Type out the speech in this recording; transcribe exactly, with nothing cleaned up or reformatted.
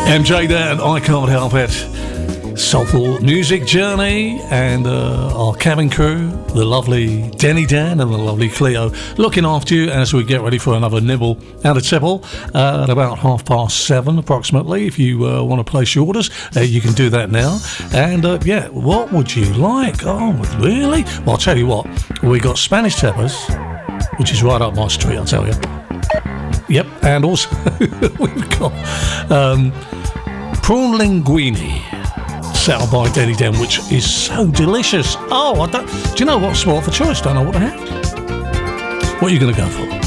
M J there, and I Can't Help It. Soulful music journey, and uh, our cabin crew, the lovely Denny Dan and the lovely Cleo, looking after you as we get ready for another nibble and a tipple uh, at about half past seven approximately. If you uh, want to place your orders, uh, you can do that now. And uh, yeah, what would you like? Oh, really? Well, I'll tell you what, we got Spanish tapas, which is right up my street, I'll tell you. Yep, and also we've got um, prawn linguine, set up by Denny Den, which is so delicious. Oh, I don't. Do you know what? Sport for choice. Don't know what to have. What are you going to go for?